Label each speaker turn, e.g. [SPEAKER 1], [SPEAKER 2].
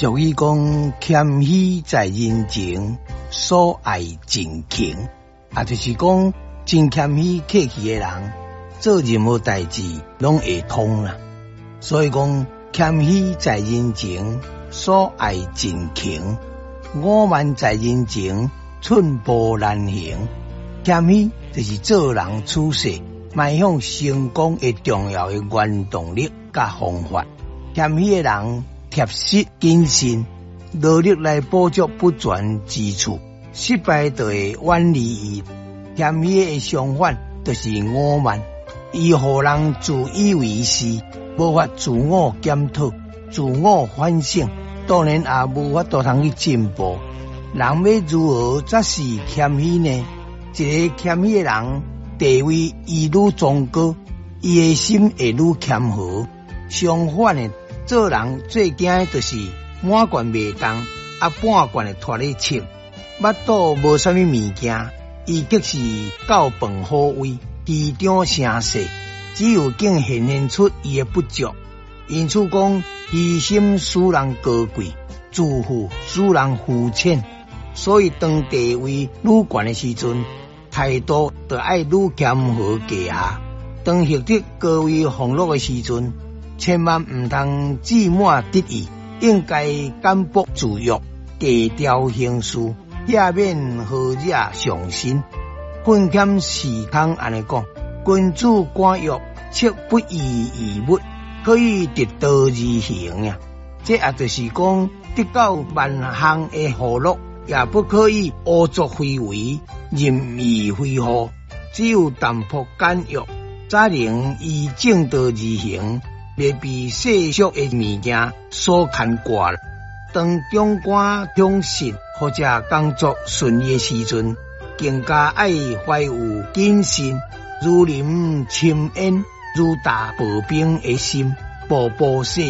[SPEAKER 1] 俗语讲，谦虚在人情，所爱真情。就是讲真谦虚客气的人，做任何代志拢会通啦。所以讲，谦虚在人情，所爱真情。傲慢在人情，寸步难行。谦虚就是做人处事迈向成功的重要的原动力甲方法。谦虚的人贴实谨慎，努力来补足不全之处，失败就会远离伊。谦虚的相反就是傲慢，伊互人自以为是，无法自我检讨、自我反省，当然也无法度通去进步。人要如何才是谦虚呢？一个谦虚的人，地位愈崇高，伊的心会愈谦和。相反的，做人最惊的就是满罐未动，半罐的拖咧笑，腹肚无啥物物件，伊即是教饭好位，虚张声势，只有竟显现出伊的不足。因此讲，虚心使人高贵，自负使人肤浅。所以当地位愈悬的时阵，态度就爱愈谦和低下。当获得高位俸禄的时阵，千万唔通自满得意，应该简朴自若，低调行事，也免好者上心。训谦时通安尼讲，君子官约，切不遗余物，可以得道而行呀。这也就是讲，得到万项的福禄，也不可以胡作非为，任意挥霍。只有淡泊简约，才能依正道而行，未被世俗的物件所牵挂。当长官忠实或者工作顺利的时阵，更加爱怀有谨慎，如临深渊，如踏步兵的心，步步细